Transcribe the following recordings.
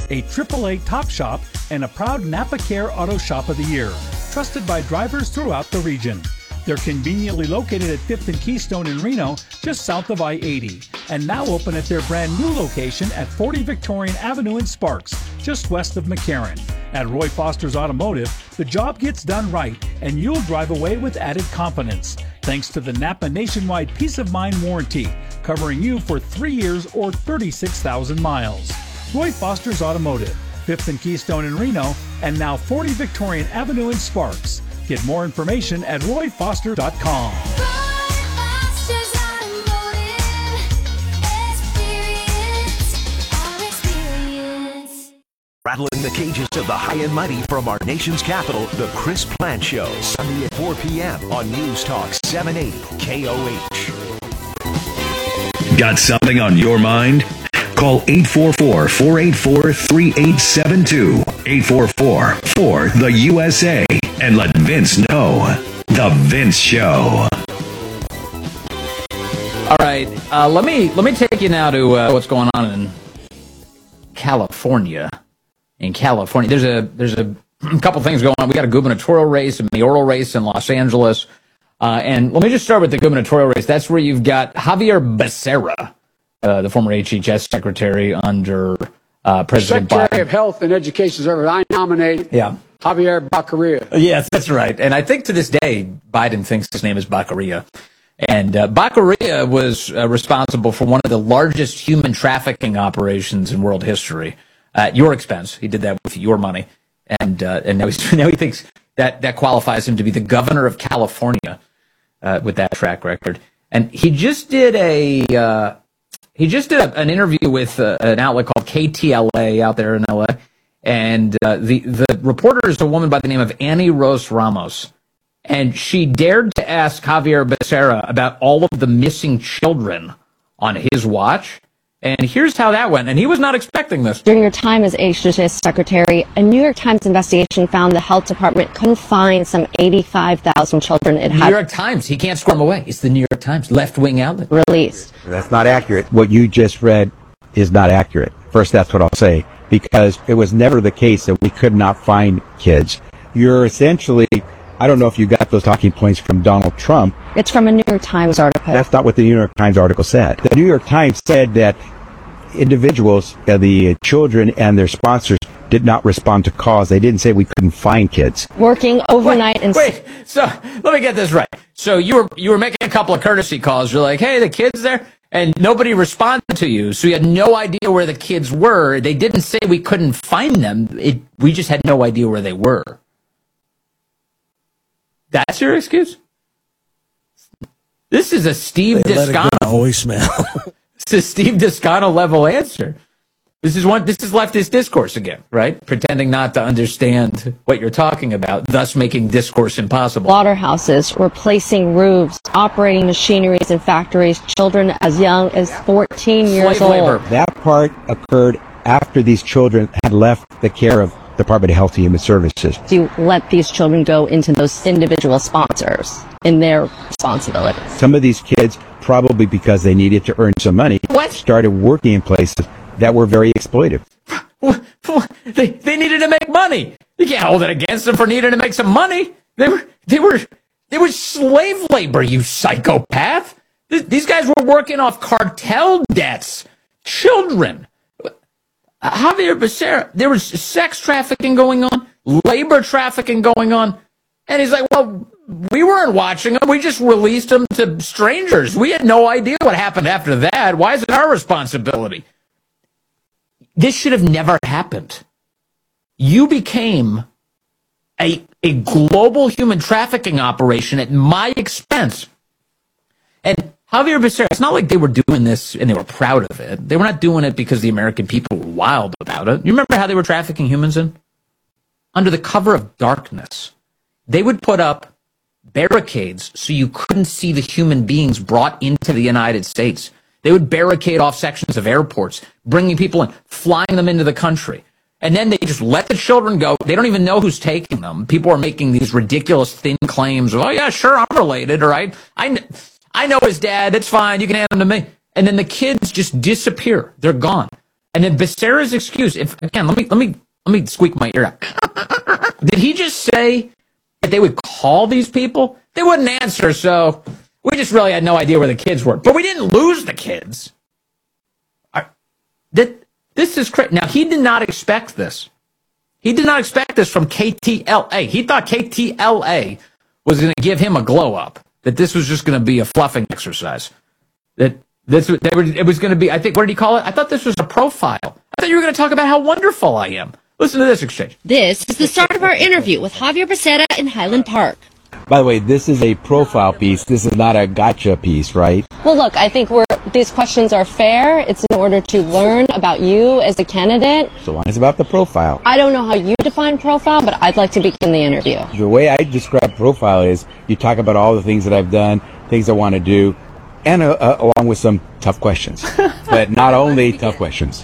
a AAA Top Shop, and a proud Napa Care Auto Shop of the Year, trusted by drivers throughout the region. They're conveniently located at 5th and Keystone in Reno, just south of I-80, and now open at their brand new location at 40 Victorian Avenue in Sparks, just west of McCarran. At Roy Foster's Automotive, the job gets done right, and you'll drive away with added confidence, thanks to the Napa Nationwide Peace of Mind Warranty, covering you for 3 years or 36,000 miles. Roy Foster's Automotive, 5th and Keystone in Reno, and now 40 Victorian Avenue in Sparks. Get more information at royfoster.com. Rattling the cages of the high and mighty from our nation's capital, The Chris Plante Show, Sunday at 4 p.m. on News Talk 780 KOH. Got something on your mind? Call 844-484-3872. 844-4-THE-USA. And let Vince know. The Vince Show. All right. Let me take you now to what's going on in California. In California, there's a couple things going on. We got a gubernatorial race, a mayoral race in Los Angeles. And let me just start with the gubernatorial race. That's where you've got Javier Becerra, the former HHS secretary under President Biden. Secretary of Health and Education Service. I nominate Javier Baccaria. Yes, that's right. And I think to this day, Biden thinks his name is Baccaria. And Baccaria was responsible for one of the largest human trafficking operations in world history at your expense. He did that with your money. And now he thinks that qualifies him to be the governor of California with that track record. And he just did an interview with an outlet called KTLA out there in LA. And the reporter is a woman by the name of Annie Rose Ramos. And she dared to ask Javier Becerra about all of the missing children on his watch. And here's how that went. And he was not expecting this. During your time as HHS secretary, a New York Times investigation found the health department couldn't find some 85,000 children it had. New York Times. He can't squirm away. It's the New York Times, left-wing outlet. Released. That's not accurate. What you just read is not accurate. First, that's what I'll say. Because it was never the case that we could not find kids. You're essentially... I don't know if you got those talking points from Donald Trump. It's from a New York Times article. That's not what the New York Times article said. The New York Times said that individuals, the children and their sponsors, did not respond to calls. They didn't say we couldn't find kids. Working overnight and... Wait, so let me get this right. So you were making a couple of courtesy calls. You're like, hey, the kid's there? And nobody responded to you. So you had no idea where the kids were. They didn't say we couldn't find them. We just had no idea where they were. That's your excuse? This is a Steve Descano. Voicemail. It's a Steve Descano level answer. This is leftist discourse again, right? Pretending not to understand what you're talking about, thus making discourse impossible. Slaughterhouses, replacing roofs, operating machineries in factories, children as young as 14 years Slave old. labor. That part occurred after these children had left the care of Department of Health and Human Services. To let these children go into those individual sponsors in their responsibilities. Some of these kids, probably because they needed to earn some money, started working in places that were very exploitive. They needed to make money. You can't hold it against them for needing to make some money. They were slave labor, you psychopath. These guys were working off cartel debts. Children. Javier Becerra, there was sex trafficking going on, labor trafficking going on, and he's like, well, we weren't watching them. We just released them to strangers. We had no idea what happened after that. Why is it our responsibility? This should have never happened. You became a global human trafficking operation at my expense. And Javier Becerra, it's not like they were doing this and they were proud of it. They were not doing it because the American people were wild about it. You remember how they were trafficking humans in? Under the cover of darkness. They would put up barricades so you couldn't see the human beings brought into the United States. They would barricade off sections of airports, bringing people in, flying them into the country. And then they just let the children go. They don't even know who's taking them. People are making these ridiculous thin claims of, oh, yeah, sure, I'm related, all right? I know his dad. It's fine. You can hand him to me. And then the kids just disappear. They're gone. And then Becerra's excuse, let me squeak my ear out. Did he just say that they would call these people? They wouldn't answer, so we just really had no idea where the kids were. But we didn't lose the kids. This is crazy. Now, he did not expect this. He did not expect this from KTLA. He thought KTLA was going to give him a glow up, that this was just going to be a fluffing exercise. It was going to be, I think, what did he call it? I thought this was a profile. I thought you were going to talk about how wonderful I am. Listen to this exchange. This is the start of our interview with Javier Becerra in Highland Park. By the way, this is a profile piece. This is not a gotcha piece, right? Well, look, I think these questions are fair. It's in order to learn about you as a candidate. So why is it about the profile? I don't know how you define profile, but I'd like to begin the interview. The way I describe profile is you talk about all the things that I've done, things I want to do, and along with some tough questions. But not only tough questions.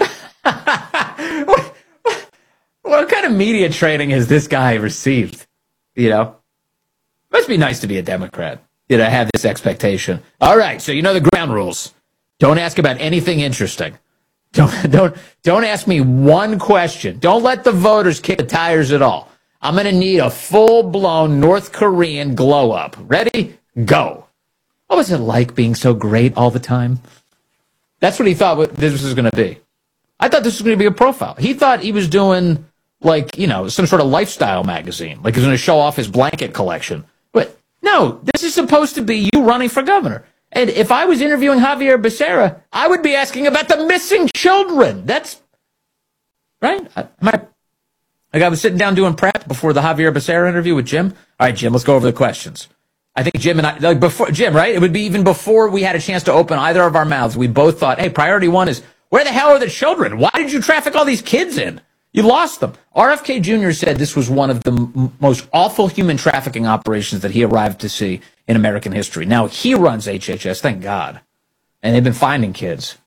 What kind of media training has this guy received? You know? Must be nice to be a Democrat. Did I have this expectation? All right, so you know the ground rules. Don't ask about anything interesting. Don't ask me one question. Don't let the voters kick the tires at all. I'm going to need a full-blown North Korean glow-up. Ready? Go. What was it like being so great all the time? That's what he thought this was going to be. I thought this was going to be a profile. He thought he was doing, like, you know, some sort of lifestyle magazine. Like he was going to show off his blanket collection. But no, this is supposed to be you running for governor. And if I was interviewing Javier Becerra, I would be asking about the missing children. That's right. I was sitting down doing prep before the Javier Becerra interview with Jim. All right, Jim, let's go over the questions. I think Jim and I, like before Jim, right? It would be even before we had a chance to open either of our mouths. We both thought, hey, priority one is, where the hell are the children? Why did you traffic all these kids in? You lost them. RFK Jr. said this was one of the most awful human trafficking operations that he arrived to see in American history. Now, he runs HHS, thank God. And they've been finding kids.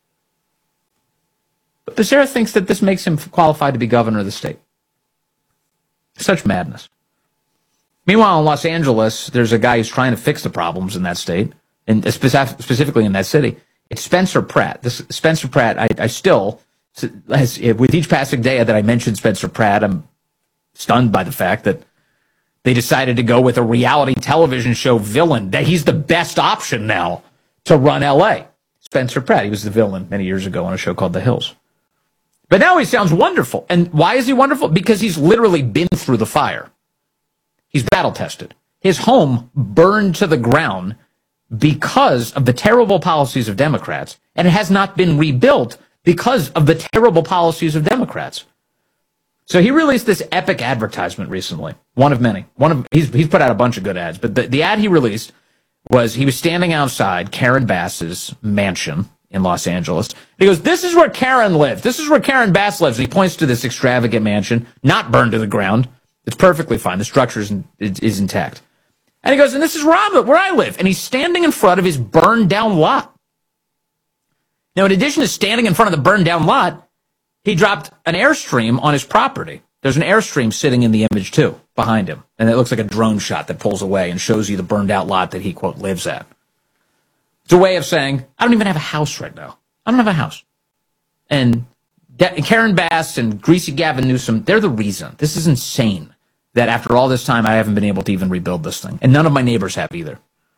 But Becerra thinks that this makes him qualified to be governor of the state. Such madness. Meanwhile, in Los Angeles, there's a guy who's trying to fix the problems in that state, and specifically in that city. It's Spencer Pratt. Spencer Pratt, I still, with each passing day that I mention Spencer Pratt, I'm stunned by the fact that they decided to go with a reality television show villain, that he's the best option now to run L.A. Spencer Pratt, he was the villain many years ago on a show called The Hills. But now he sounds wonderful. And why is he wonderful? Because he's literally been through the fire. He's battle-tested. His home burned to the ground because of the terrible policies of Democrats, and it has not been rebuilt because of the terrible policies of Democrats. So he released this epic advertisement recently, one of many. He's put out a bunch of good ads, but the ad he released was he was standing outside Karen Bass's mansion in Los Angeles. He goes, this is where Karen lives. This is where Karen Bass lives. And he points to this extravagant mansion, not burned to the ground. It's perfectly fine. The structure is intact. And he goes, and this is where I live. And he's standing in front of his burned down lot. Now, in addition to standing in front of the burned down lot, he dropped an Airstream on his property. There's an Airstream sitting in the image, too, behind him. And it looks like a drone shot that pulls away and shows you the burned out lot that he, quote, lives at. It's a way of saying, I don't even have a house right now. I don't have a house. And Karen Bass and Greasy Gavin Newsom, they're the reason. This is insane that after all this time, I haven't been able to even rebuild this thing. And none of my neighbors have either.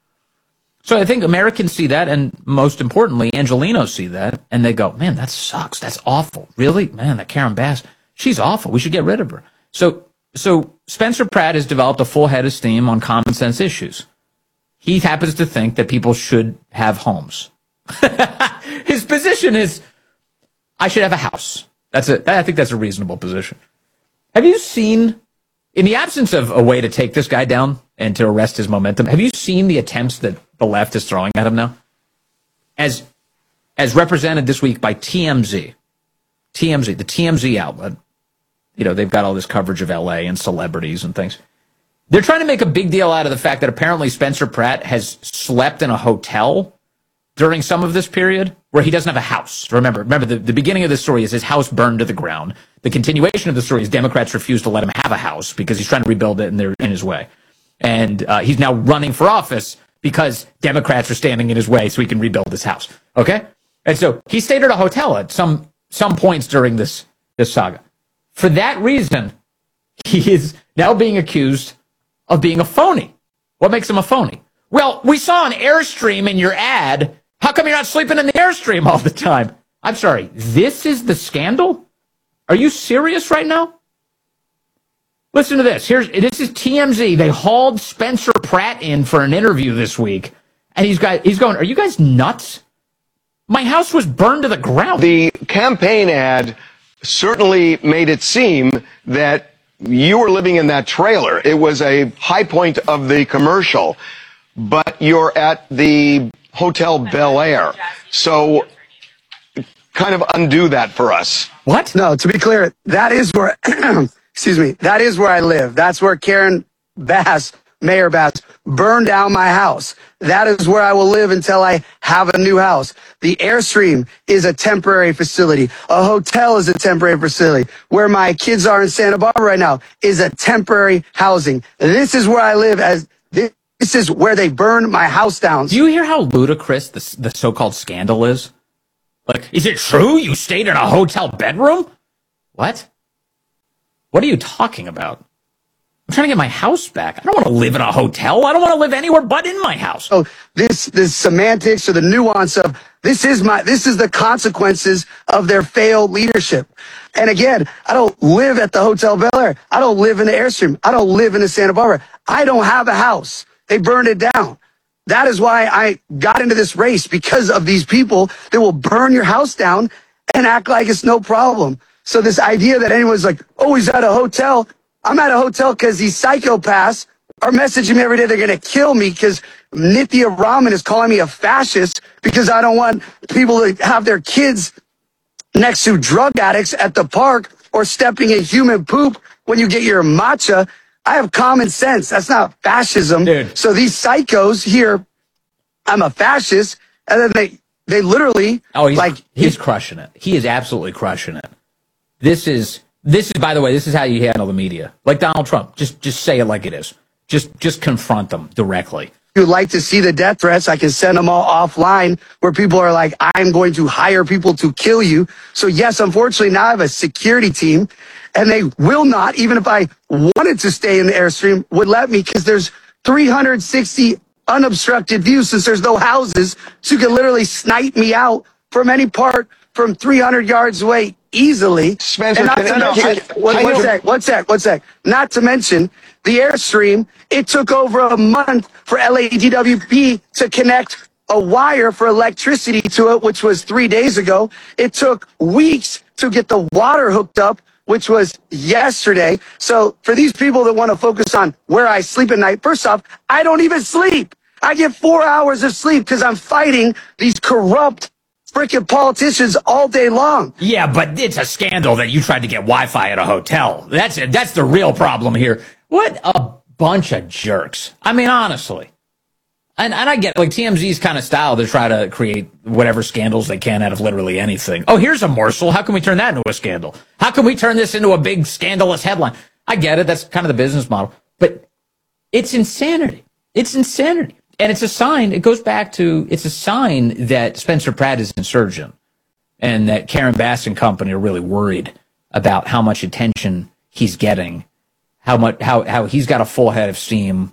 So I think Americans see that, and most importantly, Angelenos see that, and they go, man, that sucks. That's awful. Really? Man, that Karen Bass, she's awful. We should get rid of her. So Spencer Pratt has developed a full head of steam on common sense issues. He happens to think that people should have homes. His position is, I should have a house. I think that's a reasonable position. Have you seen, in the absence of a way to take this guy down and to arrest his momentum, have you seen the attempts that the left is throwing at him now? As represented this week by TMZ, the TMZ outlet, they've got all this coverage of LA and celebrities and things. They're trying to make a big deal out of the fact that apparently Spencer Pratt has slept in a hotel during some of this period where he doesn't have a house. Remember, the beginning of the story is his house burned to the ground. The continuation of the story is Democrats refuse to let him have a house because he's trying to rebuild it and they're in his way. And he's now running for office because Democrats are standing in his way so he can rebuild his house. Okay? And so he stayed at a hotel at some some points during this saga. For that reason, he is now being accused of being a phony. What makes him a phony? Well, we saw an Airstream in your ad. How come you're not sleeping in the Airstream all the time? I'm sorry, this is the scandal? Are you serious right now? Listen to this. This is TMZ. They hauled Spencer Pratt in for an interview this week. And he's going, are you guys nuts? My house was burned to the ground. The campaign ad certainly made it seem that you were living in that trailer. It was a high point of the commercial, but you're at the Hotel Bel Air. So kind of undo that for us. What? No, to be clear, that is where, excuse me, that is where I live. That's where Karen Bass, Mayor Bass, burned down my house. That is where I will live until I have a new house. The Airstream is a temporary facility. A hotel is a temporary facility. Where my kids are in Santa Barbara right now is a temporary housing. This is where I live. This is where they burned my house down. Do you hear how ludicrous the so-called scandal is? Like, is it true you stayed in a hotel bedroom? What? What are you talking about? I'm trying to get my house back. I don't want to live in a hotel. I don't want to live anywhere but in my house. Oh, this semantics or the nuance of this is the consequences of their failed leadership. And again, I don't live at the Hotel Bel Air. I don't live in the Airstream. I don't live in the Santa Barbara. I don't have a house. They burned it down. That is why I got into this race, because of these people that will burn your house down and act like it's no problem. So this idea that anyone's like, oh, he's at a hotel. I'm at a hotel because these psychopaths are messaging me every day. They're going to kill me because Nithya Raman is calling me a fascist because I don't want people to have their kids next to drug addicts at the park or stepping in human poop when you get your matcha. I have common sense. That's not fascism. Dude. So these psychos here, I'm a fascist, and then they literally he's crushing it. He is absolutely crushing it. This is, by the way, this is how you handle the media. Like Donald Trump. Just say it like it is. Just confront them directly. If you'd like to see the death threats, I can send them all offline where people are like, I'm going to hire people to kill you. So yes, unfortunately, now I have a security team, and they will not, even if I wanted to stay in the Airstream, would let me, because there's 360 unobstructed views since there's no houses. So you can literally snipe me out from any part from 300 yards away easily. Spencer, and not to mention, one sec. Not to mention the Airstream, it took over a month for LADWP to connect a wire for electricity to it, which was 3 days ago. It took weeks to get the water hooked up, which was yesterday. So for these people that want to focus on where I sleep at night, first off, I don't even sleep. I get 4 hours of sleep because I'm fighting these corrupt freaking politicians all day long. Yeah, but it's a scandal that you tried to get Wi-Fi at a hotel. That's the real problem here. What a bunch of jerks. I mean, honestly. And I get, like, TMZ's kind of style to try to create whatever scandals they can out of literally anything. Oh, here's a morsel. How can we turn that into a scandal? How can we turn this into a big scandalous headline? I get it. That's kind of the business model. But it's insanity. It's insanity. And it's a sign, it goes back to, it's a sign that Spencer Pratt is insurgent and that Karen Bass and company are really worried about how much attention he's getting, how he's got a full head of steam,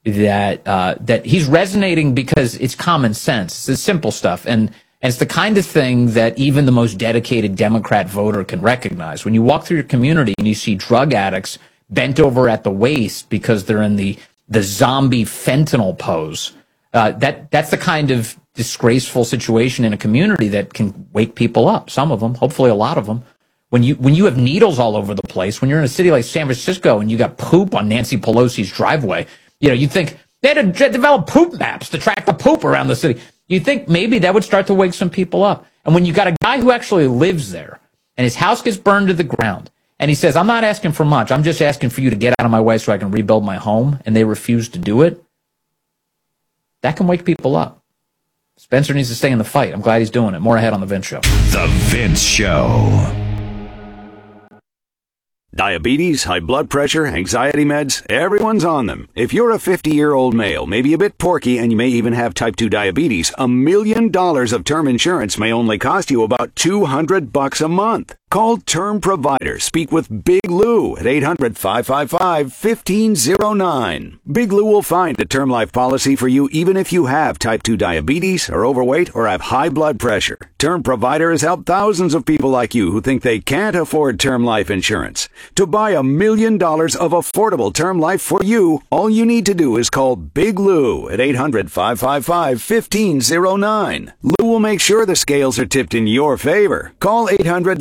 that he's resonating because it's common sense. It's the simple stuff. And it's the kind of thing that even the most dedicated Democrat voter can recognize. When you walk through your community and you see drug addicts bent over at the waist because they're in the zombie fentanyl pose, that's the kind of disgraceful situation in a community that can wake people up. Some of them, hopefully a lot of them. When you have needles all over the place, when you're in a city like San Francisco and you got poop on Nancy Pelosi's driveway, you'd think they had to develop poop maps to track the poop around the city. You'd think maybe that would start to wake some people up. And when you got a guy who actually lives there and his house gets burned to the ground and he says, I'm not asking for much. I'm just asking for you to get out of my way so I can rebuild my home, and they refuse to do it, that can wake people up. Spencer needs to stay in the fight. I'm glad he's doing it. More ahead on The Vince Show. The Vince Show. Diabetes, high blood pressure, anxiety meds, everyone's on them. If you're a 50-year-old male, maybe a bit porky, and you may even have type 2 diabetes, $1 million of term insurance may only cost you about $200 a month. Call Term Provider. Speak with Big Lou at 800-555-1509. Big Lou will find a term life policy for you even if you have type 2 diabetes, are overweight, or have high blood pressure. Term Provider has helped thousands of people like you who think they can't afford term life insurance. To buy $1 million of affordable term life for you, all you need to do is call Big Lou at 800-555-1509. Lou will make sure the scales are tipped in your favor. Call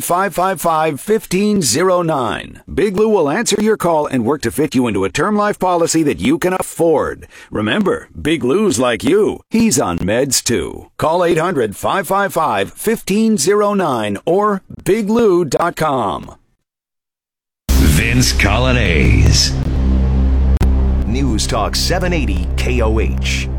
800-555-1509. Big Lou will answer your call and work to fit you into a term life policy that you can afford. Remember, Big Lou's like you. He's on meds too. Call 800-555-1509 or biglou.com. Vince Colonnese. News Talk 780 KOH.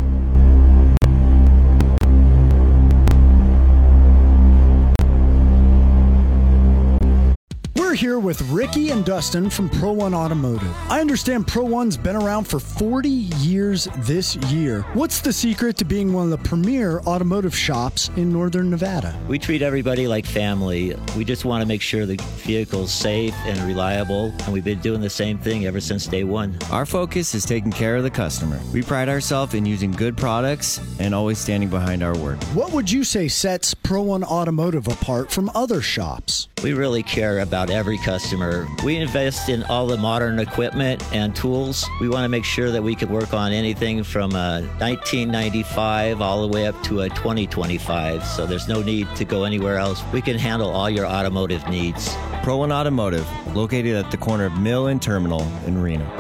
We're here with Ricky and Dustin from Pro One Automotive. I understand Pro One's been around for 40 years this year. What's the secret to being one of the premier automotive shops in Northern Nevada? We treat everybody like family. We just want to make sure the vehicle's safe and reliable, and we've been doing the same thing ever since day one. Our focus is taking care of the customer. We pride ourselves in using good products and always standing behind our word. What would you say sets Pro One Automotive apart from other shops? We really care about every customer. We invest in all the modern equipment and tools. We want to make sure that we can work on anything from a 1995 all the way up to a 2025, so there's no need to go anywhere else. We can handle all your automotive needs. Pro One Automotive, located at the corner of Mill and Terminal in Reno.